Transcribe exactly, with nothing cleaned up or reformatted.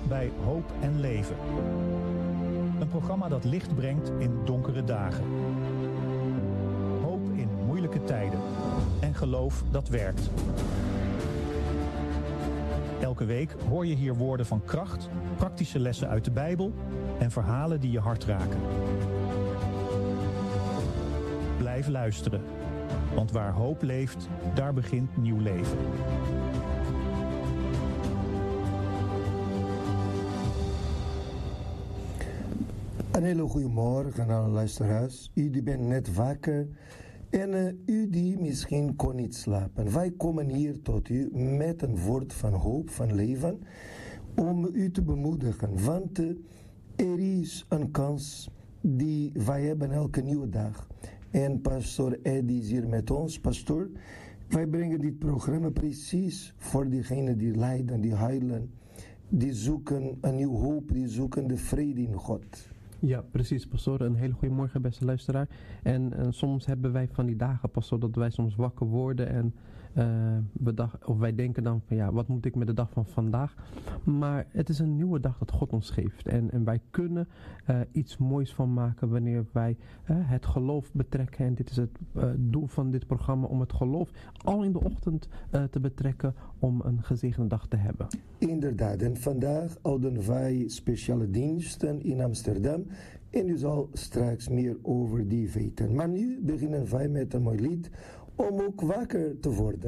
bij Hoop en Leven. Een programma dat licht brengt in donkere dagen. Hoop in moeilijke tijden. En geloof dat werkt. Elke week hoor je hier woorden van kracht, praktische lessen uit de Bijbel en verhalen die je hart raken. Blijf luisteren, want waar hoop leeft, daar begint nieuw leven. Een hele goede morgen aan alle luisteraars. U die bent net wakker en uh, u die misschien kon niet slapen. Wij komen hier tot u met een woord van hoop, van leven, om u te bemoedigen. Want uh, er is een kans die wij hebben elke nieuwe dag. En pastor Eddie is hier met ons. Pastor, wij brengen dit programma precies voor diegenen die lijden, die huilen, die zoeken een nieuwe hoop, die zoeken de vrede in God. Ja, precies, pastor. Een hele goede morgen, beste luisteraar. En, en soms hebben wij van die dagen, pastor, dat wij soms wakker worden en uh, we dag, of wij denken dan van ja, wat moet ik met de dag van vandaag? Maar het is een nieuwe dag dat God ons geeft. En, en wij kunnen uh, iets moois van maken wanneer wij uh, het geloof betrekken. En dit is het uh, doel van dit programma, om het geloof al in de ochtend uh, te betrekken om een gezegende dag te hebben. Inderdaad, en vandaag houden wij speciale diensten in Amsterdam. En u zal straks meer over die weten. Maar nu beginnen wij met een mooi lied om ook wakker te worden.